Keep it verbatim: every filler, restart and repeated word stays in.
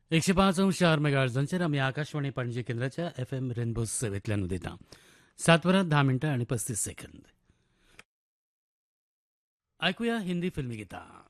एकशे पाच अंश चार मेगाहर्ट्झांचेर आमी आकाशवाणी पणजी केंद्राच्या एफ एम रेनबो सेवेंतल्यान उलयता. सात वरां धा मिनटां आनी पस्तीस सेकंद. ऐकूया हिंदी फिल्मी गीतां.